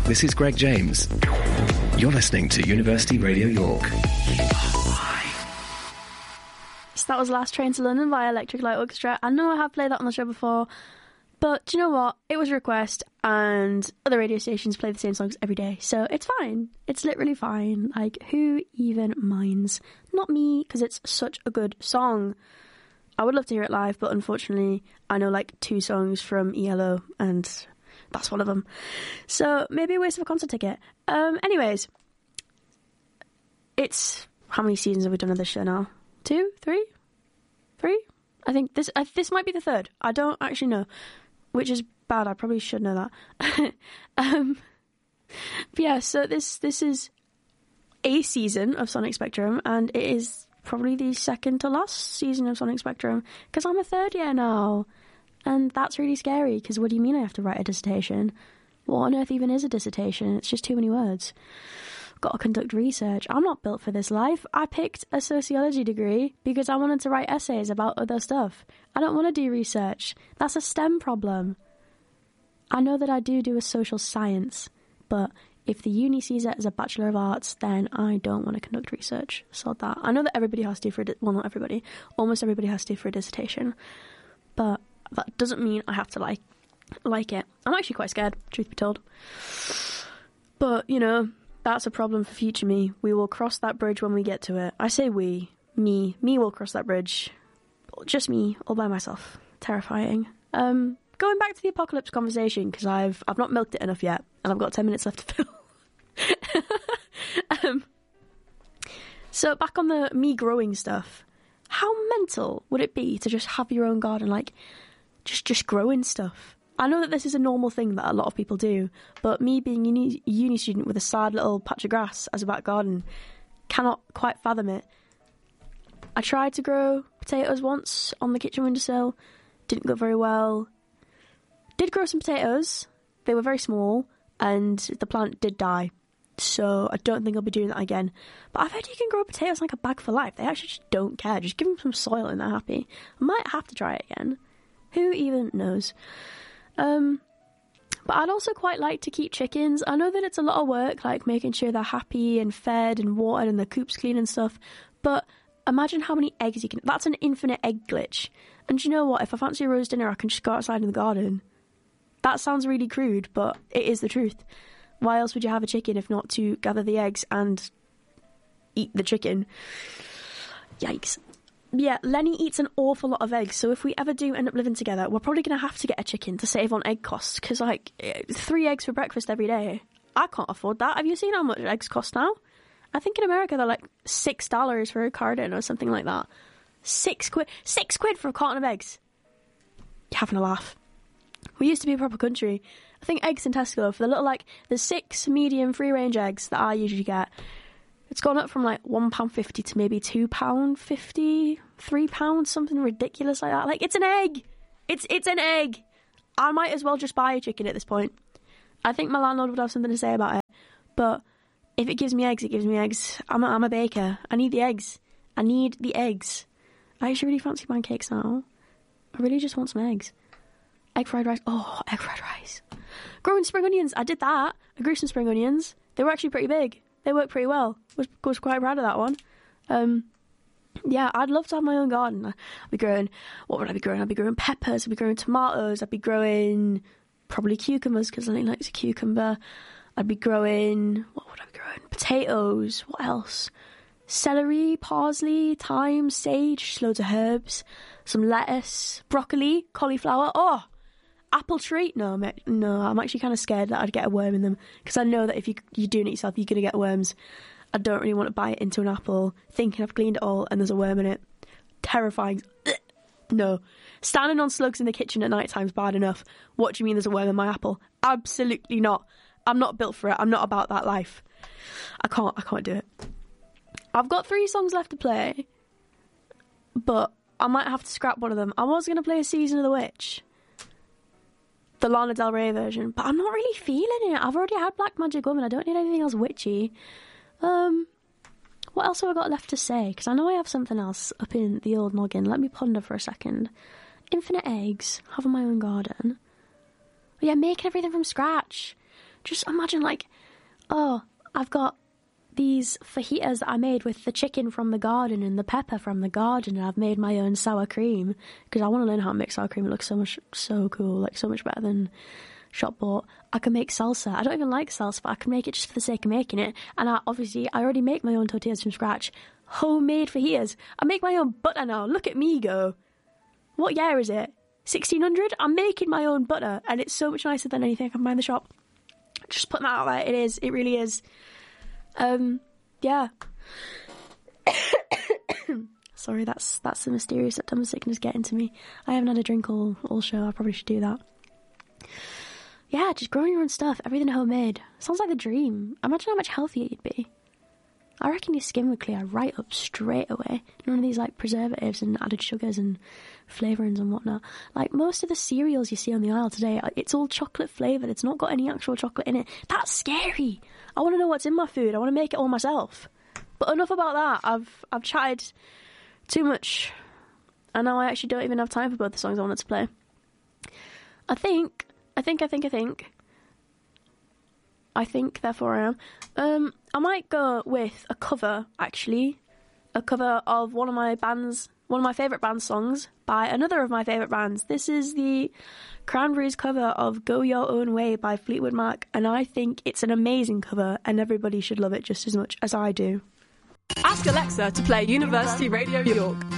This is Greg James. You're listening to University Radio York. So that was Last Train to London by Electric Light Orchestra. I know I have played that on the show before, but do you know what? It was a request, and other radio stations play the same songs every day, so it's fine. It's literally fine. Like, who even minds? Not me, because it's such a good song. I would love to hear it live, but unfortunately, I know like 2 songs from ELO, and that's one of them. So maybe a waste of a concert ticket. Anyways, it's... How many seasons have we done of this show now? 2? 3? 3? I think this might be the 3rd. I don't actually know, which is bad. I probably should know that. But yeah, so this is a season of Sonic Spectrum, and it is probably the second to last season of Sonic Spectrum, because I'm a 3rd year now, and that's really scary, because what do you mean I have to write a dissertation? What on earth even is a dissertation? It's just too many words. Got to conduct research. I'm not built for this life. I picked a sociology degree because I wanted to write essays about other stuff. I don't want to do research. That's a STEM problem. I know that I do a social science, but if the uni sees it as a Bachelor of Arts, then I don't want to conduct research. So that. I know that everybody has to for well, not everybody. Almost everybody has to for a dissertation. But that doesn't mean I have to like it. I'm actually quite scared, truth be told. But, you know, that's a problem for future me. We will cross that bridge when we get to it. I say we. Me will cross that bridge. Just me, all by myself. Terrifying. Going back to the apocalypse conversation, because I've not milked it enough yet, and I've got 10 minutes left to fill. So back on the me growing stuff, how mental would it be to just have your own garden, like just growing stuff? I know that this is a normal thing that a lot of people do, but me being a uni student with a sad little patch of grass as a back garden cannot quite fathom it. I tried to grow potatoes once on the kitchen windowsill, didn't go very well. Did grow some potatoes, they were very small, and the plant did die. So I don't think I'll be doing that again. But I've heard you can grow potatoes like a bag for life. They actually just don't care. Just give them some soil and they're happy. I might have to try it again. Who even knows? But I'd also quite like to keep chickens. I know that it's a lot of work, like making sure they're happy and fed and watered and the coop's clean and stuff. But imagine how many eggs you can... That's an infinite egg glitch. And you know what? If I fancy a roast dinner, I can just go outside in the garden. That sounds really crude, but it is the truth. Why else would you have a chicken if not to gather the eggs and eat the chicken? Yikes. Yeah, Lenny eats an awful lot of eggs, so if we ever do end up living together, we're probably going to have to get a chicken to save on egg costs, because, 3 eggs for breakfast every day, I can't afford that. Have you seen how much eggs cost now? I think in America they're $6 for a carton or something like that. 6 quid. 6 quid for a carton of eggs. You're having a laugh. We used to be a proper country. I think eggs in Tesco, for the little, the 6 medium free-range eggs that I usually get, it's gone up from £1.50 to maybe £2.50, £3, something ridiculous like that. It's an egg! It's an egg! I might as well just buy a chicken at this point. I think my landlord would have something to say about it. But if it gives me eggs, it gives me eggs. I'm a baker. I need the eggs. I actually really fancy pancakes now. I really just want some eggs. Egg fried rice. Oh, egg fried rice. Growing spring onions. I did that. I grew some spring onions. They were actually pretty big. They worked pretty well. Was quite proud of that one. Yeah, I'd love to have my own garden. I'd be growing... What would I be growing? I'd be growing peppers. I'd be growing tomatoes. I'd be growing probably cucumbers, because Lenny likes a cucumber. I'd be growing... What would I be growing? Potatoes. What else? Celery, parsley, thyme, sage, just loads of herbs. Some lettuce, broccoli, cauliflower. Oh! Apple tree? No, I'm actually kind of scared that I'd get a worm in them, because I know that if you're doing it yourself, you're going to get worms. I don't really want to bite into an apple thinking I've cleaned it all and there's a worm in it. Terrifying. No. Standing on slugs in the kitchen at night time's bad enough. What do you mean there's a worm in my apple? Absolutely not. I'm not built for it. I'm not about that life. I can't do it. I've got 3 songs left to play, but I might have to scrap one of them. I was going to play a Season of the Witch, the Lana Del Rey version, but I'm not really feeling it. I've already had Black Magic Woman. I don't need anything else witchy. What else have I got left to say? Because I know I have something else up in the old noggin. Let me ponder for a second. Infinite eggs. Having my own garden. But yeah, making everything from scratch. Just imagine, like, oh, I've got these fajitas that I made with the chicken from the garden and the pepper from the garden, and I've made my own sour cream, because I want to learn how to make sour cream. It looks so cool, like so much better than shop bought. I can make salsa. I don't even like salsa, but I can make it just for the sake of making it. And I already make my own tortillas from scratch. Homemade fajitas. I make my own butter now. Look at me go. What year is it? 1600? I'm making my own butter, and it's so much nicer than anything I can buy in the shop. Just putting that out there. It is. It really is. Yeah. Sorry, that's the mysterious September sickness getting to me. I haven't had a drink all show. I probably should do that. Yeah, just growing your own stuff, everything homemade. Sounds like the dream. Imagine how much healthier you'd be. I reckon your skin would clear right up straight away. None of these like preservatives and added sugars and flavourings and whatnot. Like most of the cereals you see on the aisle today, it's all chocolate flavoured. It's not got any actual chocolate in it. That's scary. I want to know what's in my food. I want to make it all myself. But enough about that. I've chatted too much, and now I actually don't even have time for both the songs I wanted to play. I think, therefore I am. I might go with a cover, actually. A cover of one of my favourite band songs by another of my favourite bands. This is the Cranberries cover of Go Your Own Way by Fleetwood Mac, and I think it's an amazing cover, and everybody should love it just as much as I do. Ask Alexa to play University Radio York.